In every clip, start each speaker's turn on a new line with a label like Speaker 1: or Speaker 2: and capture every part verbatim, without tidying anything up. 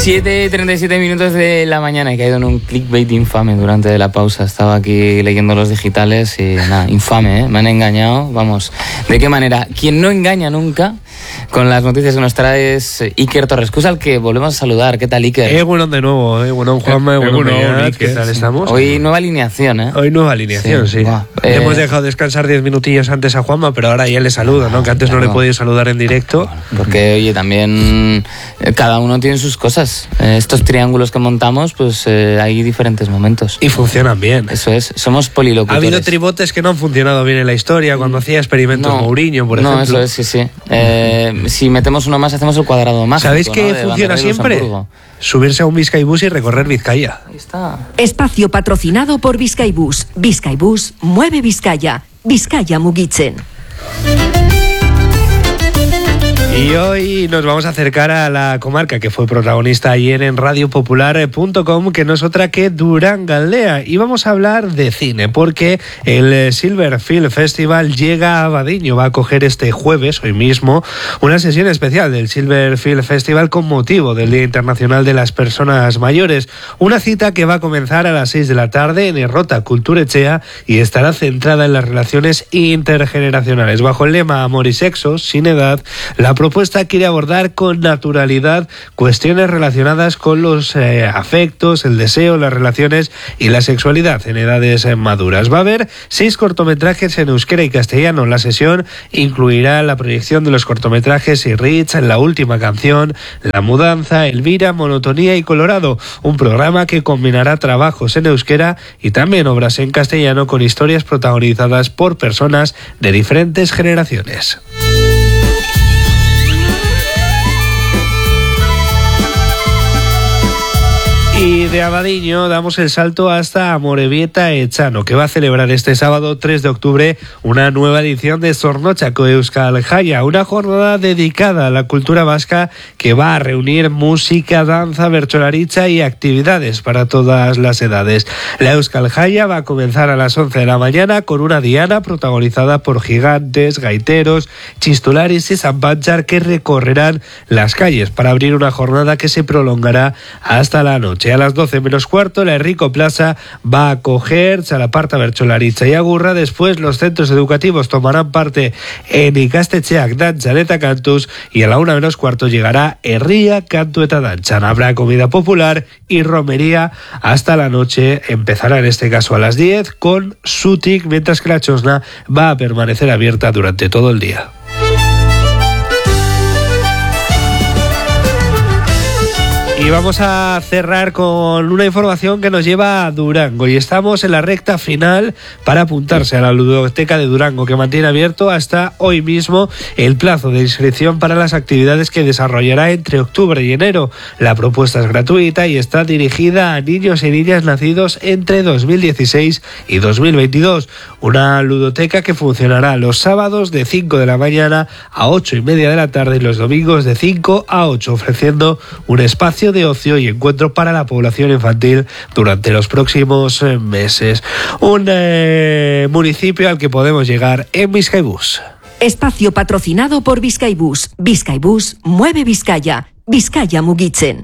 Speaker 1: siete y treinta y siete minutos de la mañana. He caído en un clickbait infame durante la pausa. Estaba aquí leyendo los digitales y nada, infame, ¿eh? Me han engañado. Vamos, ¿de qué manera? Quien no engaña nunca con las noticias que nos trae es Iker Torrescusa, al que volvemos a saludar. ¿Qué tal, Iker?
Speaker 2: Eh, bueno, de nuevo, eh, bueno, Juanma, eh, bueno, bueno, Iker, ¿qué tal estamos?
Speaker 1: Hoy nueva alineación, ¿eh?
Speaker 2: Hoy nueva alineación, sí. sí.
Speaker 1: Wow. Eh,
Speaker 2: Hemos dejado descansar diez minutillos antes a Juanma, pero ahora ya le saludo, ¿no? Que antes claro. no le podía saludar en directo.
Speaker 1: Porque, oye, también eh, cada uno tiene sus cosas. Eh, estos triángulos que montamos, pues eh, hay diferentes momentos.
Speaker 2: Y funcionan bien.
Speaker 1: Eso es, somos polilocutores.
Speaker 2: Ha habido tribotes que no han funcionado bien en la historia, cuando hacía experimentos
Speaker 1: no,
Speaker 2: Mourinho, por ejemplo.
Speaker 1: No, eso es, sí, sí. Eh, si metemos uno más, hacemos el cuadrado mágico.
Speaker 2: ¿Sabéis qué
Speaker 1: ¿no?
Speaker 2: funciona siempre? Subirse a un Vizcaibus y recorrer Vizcaya.
Speaker 1: Ahí está.
Speaker 3: Espacio patrocinado por Vizcaibus. Vizcaibus mueve Vizcaya. Vizcaya mugitzen.
Speaker 2: Y hoy nos vamos a acercar a la comarca que fue protagonista ayer en radio popular punto com, que no es otra que Durangaldea. Y vamos a hablar de cine, porque el Silver Film Festival llega a Abadiño. Va a acoger este jueves, hoy mismo, una sesión especial del Silver Film Festival con motivo del Día Internacional de las Personas Mayores. Una cita que va a comenzar a las seis de la tarde en Errota Kulturetxea y estará centrada en las relaciones intergeneracionales. Bajo el lema Amor y Sexo, sin edad, la propuesta quiere abordar con naturalidad cuestiones relacionadas con los eh, afectos, el deseo, las relaciones y la sexualidad en edades eh, maduras. Va a haber seis cortometrajes en euskera y castellano. La sesión incluirá la proyección de los cortometrajes y Rich, La Última Canción, La Mudanza, Elvira, Monotonía y Colorado. Un programa que combinará trabajos en euskera y también obras en castellano con historias protagonizadas por personas de diferentes generaciones. Y de Abadiño damos el salto hasta Amorebieta Etxano, que va a celebrar este sábado tres de octubre una nueva edición de Zornotzako Euskal Jaya, una jornada dedicada a la cultura vasca que va a reunir música, danza, bertsolaritza y actividades para todas las edades. La Euskal Jaya va a comenzar a las once de la mañana con una diana protagonizada por gigantes, gaiteros, chistularis y zampanchar que recorrerán las calles para abrir una jornada que se prolongará hasta la noche. A las doce menos cuarto, la Enrico Plaza va a acoger Txalaparta, Bertsolaritza y Agurra. Después, los centros educativos tomarán parte en Ikastetxeak Dantzan eta Kantuz, y a la una menos cuarto llegará Herria Kantu eta Dantzan. Habrá comida popular y romería hasta la noche. Empezará en este caso a las diez con Sutik, mientras que la Chosna va a permanecer abierta durante todo el día. Y vamos a cerrar con una información que nos lleva a Durango, y estamos en la recta final para apuntarse a la ludoteca de Durango, que mantiene abierto hasta hoy mismo el plazo de inscripción para las actividades que desarrollará entre octubre y enero. La propuesta es gratuita y está dirigida a niños y niñas nacidos entre dos mil dieciséis y dos mil veintidós. Una ludoteca que funcionará los sábados de cinco de la mañana a ocho y media de la tarde y los domingos de cinco a ocho, ofreciendo un espacio de ocio y encuentro para la población infantil durante los próximos eh, meses. Un eh, municipio al que podemos llegar en Vizcaibus.
Speaker 3: Espacio patrocinado por Vizcaibus. Vizcaibus mueve Vizcaya. Vizcaya mugitzen.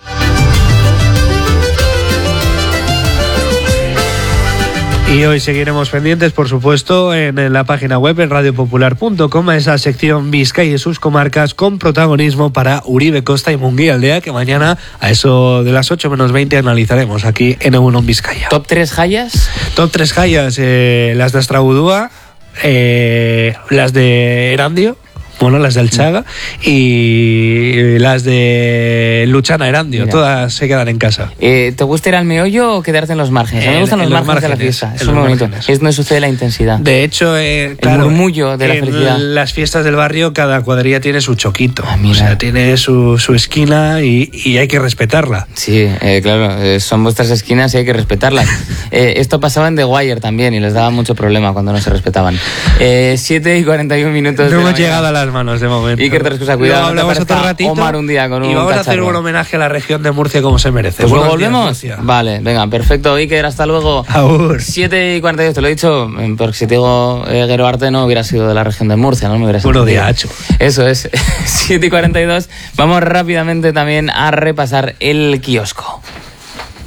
Speaker 2: Y hoy seguiremos pendientes, por supuesto, en la página web, en radio popular punto com, a esa sección Vizcaya y sus comarcas, con protagonismo para Uribe Costa y Mungialdea, que mañana a eso de las ocho menos veinte analizaremos aquí en Egunon Vizcaya.
Speaker 1: ¿Top tres jayas?
Speaker 2: Top tres jayas, eh, las de Astrabudúa, eh, las de Erandio, bueno, las del Chaga, y las de Luchana Erandio. Mira, todas se quedan en casa.
Speaker 1: Eh, ¿Te gusta ir al meollo o quedarte en los márgenes? A mí me gustan los, los márgenes, márgenes de la fiesta. Es muy bonito. Es donde sucede la intensidad.
Speaker 2: De hecho, eh, claro,
Speaker 1: el murmullo de la felicidad.
Speaker 2: En las fiestas del barrio, cada cuadrilla tiene su choquito. Ah, o sea, tiene su, su esquina y, y hay que respetarla.
Speaker 1: Sí, eh, claro, eh, son vuestras esquinas y hay que respetarlas. eh, esto pasaba en The Wire también y les daba mucho problema cuando no se respetaban. Eh, siete y cuarenta y un minutos.
Speaker 2: No hemos llegado a las las manos de momento.
Speaker 1: Iker, tres cosas, cuidado.
Speaker 2: Luego hablamos otro ratito.
Speaker 1: Omar un día con un
Speaker 2: Y vamos
Speaker 1: cacharro.
Speaker 2: a hacer un homenaje a la región de Murcia como se merece.
Speaker 1: Pues luego
Speaker 2: Buenos días,
Speaker 1: volvemos.
Speaker 2: Murcia.
Speaker 1: Vale, venga, perfecto. Iker, hasta luego.
Speaker 2: Agur.
Speaker 1: siete y cuarenta y dos, te lo he dicho, porque si te digo eh, Gero Arte no hubiera sido de la región de Murcia, no me hubiera
Speaker 2: Buenos
Speaker 1: sentido.
Speaker 2: días, Hacho.
Speaker 1: Eso es, siete y cuarenta y dos. Vamos rápidamente también a repasar el kiosco.